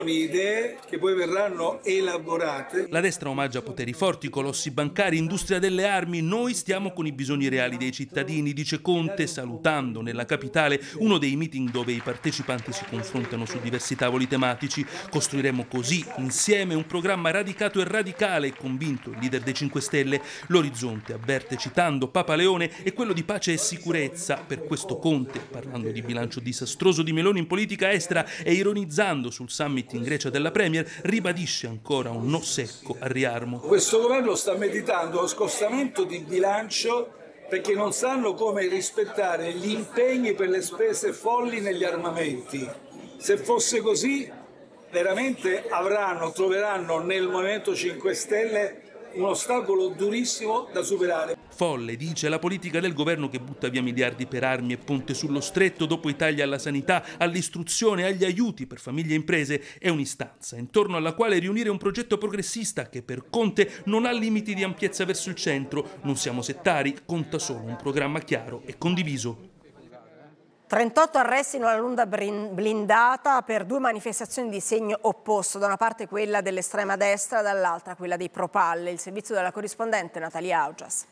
idee che poi verranno elaborate. La destra omaggia poteri forti, colossi bancari, industria delle armi. Noi stiamo con i bisogni reali dei cittadini, dice Conte, salutando nella capitale uno dei meeting dove i partecipanti si confrontano su diversi tavoli tematici. Costruiremo così, insieme, un programma radicato e radicale, convinto il leader dei 5 Stelle. L'orizzonte, avverte citando Papa Leone, è quello di pace e sicurezza. Per questo Conte, parlando di bilancio disastroso di Meloni in politica estera e ironizzando sul summit in Grecia della Premier, ribadisce ancora un no secco al riarmo. Questo governo sta meditando lo scostamento di bilancio perché non sanno come rispettare gli impegni per le spese folli negli armamenti. Se fosse così, veramente troveranno nel Movimento 5 Stelle un ostacolo durissimo da superare. Folle, dice, la politica del governo che butta via miliardi per armi e ponte sullo stretto dopo i tagli alla sanità, all'istruzione, agli aiuti per famiglie e imprese. È un'istanza intorno alla quale riunire un progetto progressista che per Conte non ha limiti di ampiezza verso il centro. Non siamo settari, conta solo un programma chiaro e condiviso. 38 arresti in una Lunda blindata per 2 manifestazioni di segno opposto, da una parte quella dell'estrema destra, dall'altra quella dei Pro-Palle. Il servizio della corrispondente Natalia Augias.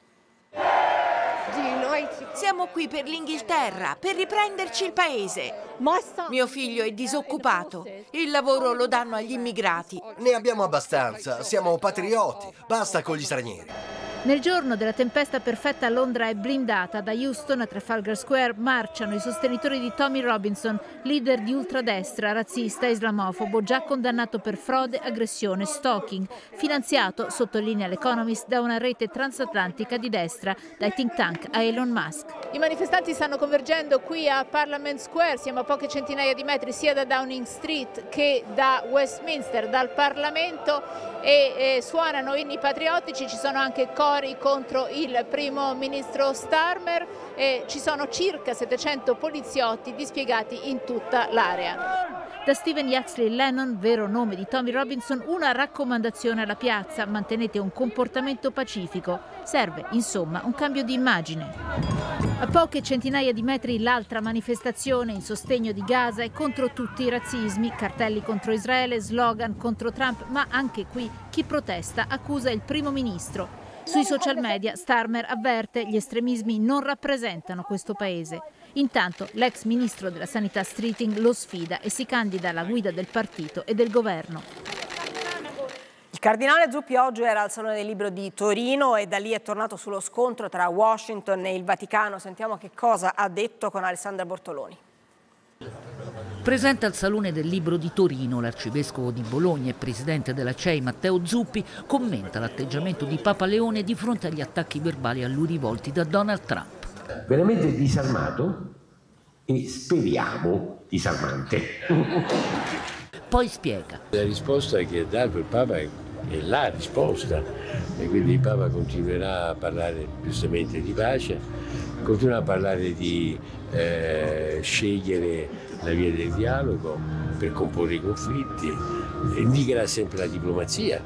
Siamo qui per l'Inghilterra, per riprenderci il paese. Mio figlio è disoccupato, il lavoro lo danno agli immigrati. Ne abbiamo abbastanza, siamo patrioti, basta con gli stranieri. Nel giorno della tempesta perfetta Londra è blindata. Da Euston a Trafalgar Square marciano i sostenitori di Tommy Robinson, leader di ultradestra, razzista e islamofobo, già condannato per frode, aggressione, stalking, finanziato, sottolinea l'Economist, da una rete transatlantica di destra, dai think tank a Elon Musk. I manifestanti stanno convergendo qui a Parliament Square, siamo a poche centinaia di metri sia da Downing Street che da Westminster, dal Parlamento, e suonano inni patriottici. Ci sono anche cori contro il primo ministro Starmer e ci sono circa 700 poliziotti dispiegati in tutta l'area. Da Stephen Yaxley Lennon, vero nome di Tommy Robinson, una raccomandazione alla piazza: mantenete un comportamento pacifico. Serve, insomma, un cambio di immagine. A poche centinaia di metri l'altra manifestazione in sostegno di Gaza e contro tutti i razzismi, cartelli contro Israele, slogan contro Trump, ma anche qui chi protesta accusa il primo ministro. Sui social media Starmer avverte: gli estremismi non rappresentano questo paese. Intanto l'ex ministro della Sanità Streeting lo sfida e si candida alla guida del partito e del governo. Il cardinale Zuppi oggi era al Salone del Libro di Torino e da lì è tornato sullo scontro tra Washington e il Vaticano. Sentiamo che cosa ha detto con Alessandra Bortoloni. Presente al Salone del Libro di Torino, l'arcivescovo di Bologna e presidente della CEI Matteo Zuppi commenta l'atteggiamento di Papa Leone di fronte agli attacchi verbali a lui rivolti da Donald Trump. Veramente disarmato e speriamo disarmante. Poi spiega. La risposta che ha dato il Papa è la risposta e quindi il Papa continuerà a parlare giustamente di pace, continuerà a parlare di scegliere la via del dialogo per comporre i conflitti, indicherà sempre la diplomazia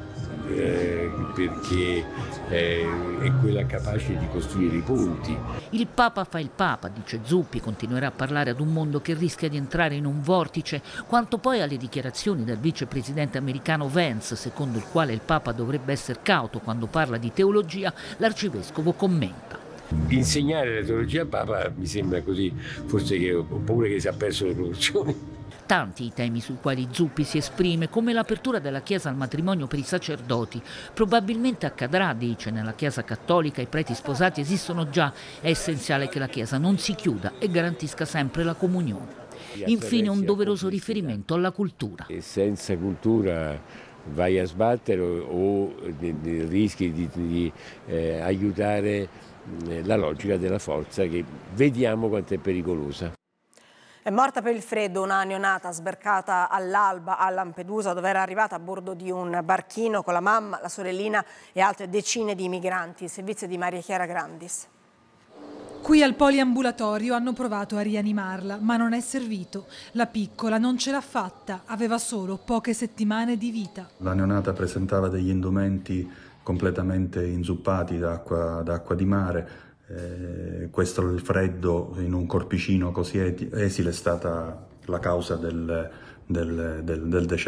perché è quella capace di costruire i ponti. Il Papa fa il Papa, dice Zuppi, continuerà a parlare ad un mondo che rischia di entrare in un vortice, quanto poi alle dichiarazioni del vicepresidente americano Vance, secondo il quale il Papa dovrebbe essere cauto quando parla di teologia. L'arcivescovo commenta. Insegnare la teologia al Papa mi sembra così, forse che ho paura che si sia perso le proporzioni. Tanti i temi sui quali Zuppi si esprime, come l'apertura della Chiesa al matrimonio per i sacerdoti. Probabilmente accadrà, dice, nella Chiesa cattolica i preti sposati esistono già, è essenziale che la Chiesa non si chiuda e garantisca sempre la comunione. Infine un doveroso riferimento alla cultura. E senza cultura vai a sbattere o rischi di aiutare la logica della forza, che vediamo quanto è pericolosa. È morta per il freddo una neonata sbarcata all'alba a Lampedusa, dove era arrivata a bordo di un barchino con la mamma, la sorellina e altre decine di migranti. Il servizio di Maria Chiara Grandis. Qui al poliambulatorio hanno provato a rianimarla, ma non è servito. La piccola non ce l'ha fatta, aveva solo poche settimane di vita. La neonata presentava degli indumenti completamente inzuppati d'acqua di mare. Questo, il freddo in un corpicino così esile, è stata la causa del decesso.